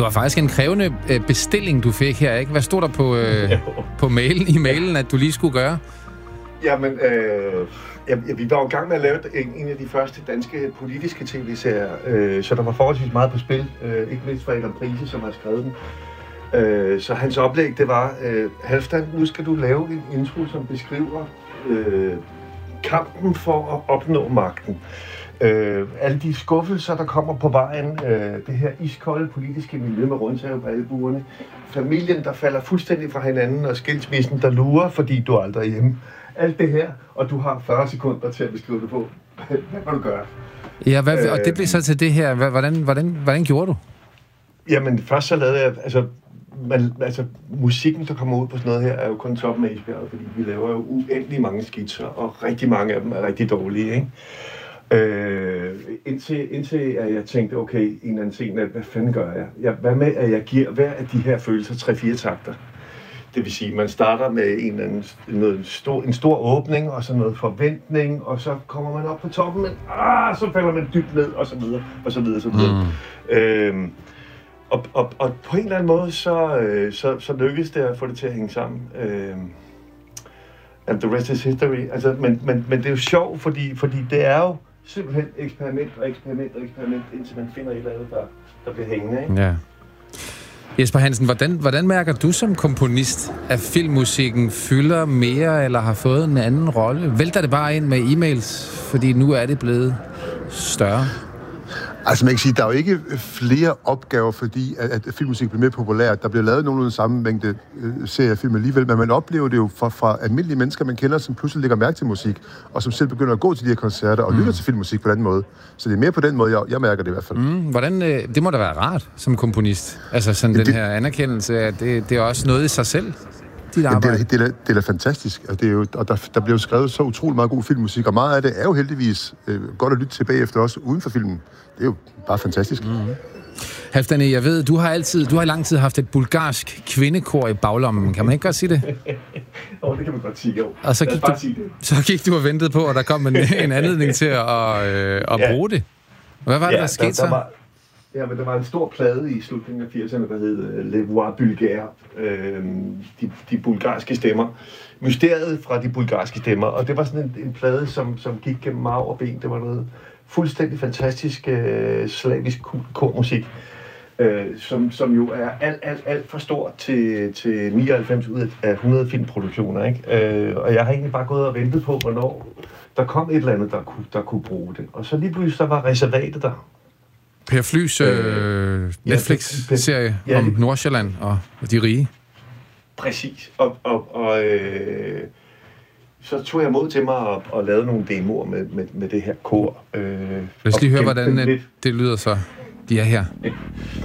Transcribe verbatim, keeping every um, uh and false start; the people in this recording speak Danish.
Det var faktisk en krævende øh, bestilling, du fik her, ikke? Hvad stod der på, øh, på mailen, i mailen, at du lige skulle gøre? Jamen, øh, ja, vi var jo i gang med at lave en, en af de første danske politiske tv-serier, øh, så der var forholdsvis meget på spil. Øh, ikke mindst for Adam Prise, som har skrevet den. Øh, så hans oplæg, det var, øh, Halfdan, nu skal du lave en intro, som beskriver øh, kampen for at opnå magten. Øh, alle de skuffelser, der kommer på vejen, øh, det her iskolde politiske miljø med rundsav på albuerne, familien, der falder fuldstændig fra hinanden, og skilsmissen, der lurer, fordi du aldrig er hjemme. Alt det her, og du har fyrre sekunder til at beskrive det på. Hvad kan du gøre? Ja, hvad, og det blev så til det her. Hvordan, hvordan, hvordan gjorde du? Jamen, først så lavede jeg, altså, man, altså, musikken, der kommer ud på sådan noget her, er jo kun toppen af isbjerget, fordi vi laver jo uendelig mange skitser, og rigtig mange af dem er rigtig dårlige, ikke? Øh, indtil, indtil at jeg tænkte, okay, en eller anden ting, hvad fanden gør jeg? jeg? Hvad med, at jeg giver hver af de her følelser tre-fire takter? Det vil sige, at man starter med en, eller anden, noget, stor, en stor åbning, og så noget forventning, og så kommer man op på toppen, men ah, så falder man dybt ned, og så videre, og så videre, og så videre. Mm. Øhm, og, og, og på en eller anden måde, så, så, så lykkedes det at få det til at hænge sammen. Øhm, and the rest is history. Altså, men, men, men det er jo sjovt, fordi, fordi det er jo simpelthen eksperiment og eksperiment og eksperiment, indtil man finder et eller andet, der, der bliver hængende, ikke? Ja. Jesper Hansen, hvordan, hvordan mærker du som komponist, at filmmusikken fylder mere eller har fået en anden rolle? Vælter det bare ind med e-mails, fordi nu er det blevet større? Altså man kan sige, der er jo ikke flere opgaver, fordi at, at filmmusik bliver mere populær. Der bliver lavet nogenlunde samme mængde øh, seriefilm alligevel, men man oplever det jo fra, fra almindelige mennesker, man kender, som pludselig lægger mærke til musik, og som selv begynder at gå til de her koncerter og mm. lytter til filmmusik på den måde. Så det er mere på den måde, jeg, jeg mærker det i hvert fald. Mm. Hvordan, øh, det må da være rart som komponist, altså sådan det, den her anerkendelse, at det, det er også noget i sig selv. Ja, det, er, det, er, det er da fantastisk, og, det er jo, og der, der bliver jo skrevet så utrolig meget god filmmusik, og meget af det er jo heldigvis øh, godt at lytte tilbage efter også uden for filmen. Det er jo bare fantastisk. Mm-hmm. Halfdan, jeg ved, du har altid, du har i lang tid haft et bulgarsk kvindekor i baglommen. Kan man ikke godt sige det? Åh, oh, det kan man godt sige, jo. Og så gik, du, så gik du og ventede på, at der kom en, en anledning til at, øh, at ja. bruge det. Hvad var det, ja, der skete der, der så? Var, ja, men der var en stor plade i slutningen af firserne, der hed Le Voix Bulgare. Øh, de, de bulgarske stemmer. Mysteriet fra de bulgarske stemmer. Og det var sådan en, en plade, som, som gik gennem marv og ben. Det var noget fuldstændig fantastisk øh, slavisk kormusik, øh, som, som jo er alt, alt, alt for stort til, til nioghalvfems ud af hundrede filmproduktioner, ikke? Øh, og jeg har egentlig bare gået og ventet på, hvornår der kom et eller andet, der kunne, der kunne bruge det. Og så lige pludselig, der var reservatet der. Per Flys øh, Netflix-serie ja, om Nordsjælland og de rige. Præcis. Og, og, og øh, så tog jeg mod til mig og, og lavede nogle demoer med, med, med det her kor. Øh, Lad os lige høre, hvordan det, det lyder så. De er her.